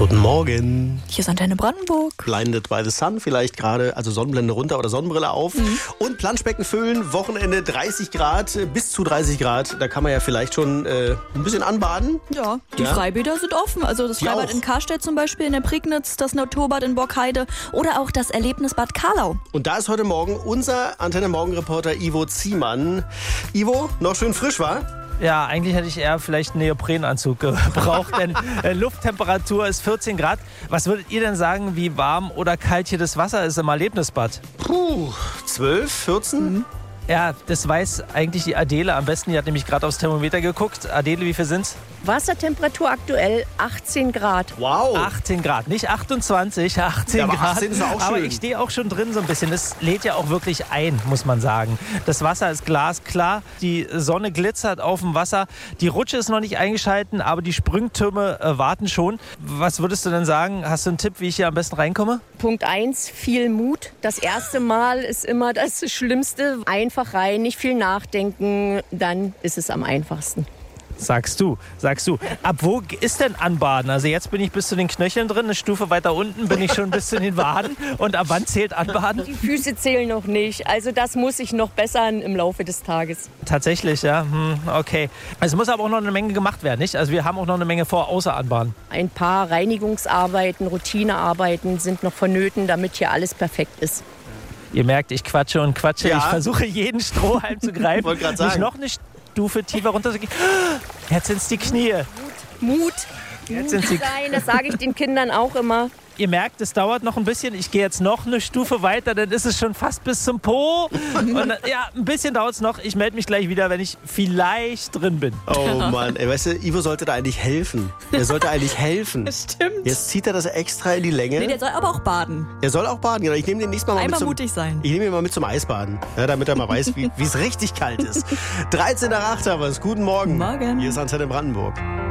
Guten Morgen. Hier ist Antenne Brandenburg. Blinded by the Sun vielleicht gerade, also Sonnenblende runter oder Sonnenbrille auf. Und Planschbecken füllen, Wochenende 30 Grad, bis zu 30 Grad. Da kann man ja vielleicht schon ein bisschen anbaden. Ja, die Freibäder sind offen. Also das Freibad in Karstedt zum Beispiel, in der Prignitz, das Naturbad in Borkheide oder auch das Erlebnisbad Karlau. Und da ist heute Morgen unser Antenne Morgen-Reporter Ivo Ziemann. Ivo, noch schön frisch, wa? Ja, eigentlich hätte ich eher vielleicht einen Neoprenanzug gebraucht, denn Lufttemperatur ist 14 Grad. Was würdet ihr denn sagen, wie warm oder kalt hier das Wasser ist im Erlebnisbad? 12, 14? Ja, das weiß eigentlich die Adele am besten. Die hat nämlich gerade aufs Thermometer geguckt. Adele, wie viel sind's? Wassertemperatur aktuell 18 Grad. Wow. 18 Grad, nicht 28, 18 Ja, aber Grad. 18 ist auch schön. Aber ich stehe auch schon drin so ein bisschen. Es lädt ja auch wirklich ein, muss man sagen. Das Wasser ist glasklar, die Sonne glitzert auf dem Wasser. Die Rutsche ist noch nicht eingeschalten, aber die Sprungtürme warten schon. Was würdest du denn sagen? Hast du einen Tipp, wie ich hier am besten reinkomme? Punkt 1, viel Mut. Das erste Mal ist immer das Schlimmste. Einfach rein, nicht viel nachdenken, dann ist es am einfachsten. Sagst du. Ab wo ist denn Anbaden? Also jetzt bin ich bis zu den Knöcheln drin, eine Stufe weiter unten bin ich schon bis zu den Waden. Und ab wann zählt Anbaden? Die Füße zählen noch nicht. Also das muss ich noch bessern im Laufe des Tages. Tatsächlich, ja. Okay. Es muss aber auch noch eine Menge gemacht werden, nicht? Also wir haben auch noch eine Menge vor, außer Anbaden. Ein paar Reinigungsarbeiten, Routinearbeiten sind noch vonnöten, damit hier alles perfekt ist. Ihr merkt, ich quatsche und quatsche. Ja. Ich versuche jeden Strohhalm zu greifen. Wollte gerade sagen. Nicht noch eine Stufe tiefer runter zu gehen. Jetzt sind es die Knie. Mut Jetzt sind sie. sein, das sage ich den Kindern auch immer. Ihr merkt, es dauert noch ein bisschen. Ich gehe jetzt noch eine Stufe weiter, dann ist es schon fast bis zum Po. Und dann, ja, ein bisschen dauert es noch. Ich melde mich gleich wieder, wenn ich vielleicht drin bin. Oh Mann, ey, weißt du, Ivo sollte da eigentlich helfen. Er sollte eigentlich helfen. Stimmt. Jetzt zieht er das extra in die Länge. Nee, der soll aber auch baden. Er soll auch baden, genau. Ich nehme den nächstes Mal Einmal mit mutig sein. Ich nehme ihn mal mit zum Eisbaden, ja, damit er mal weiß, wie es richtig kalt ist. 13 nach 8 haben wir es. Guten Morgen. Morgen. Hier ist Antenne Brandenburg.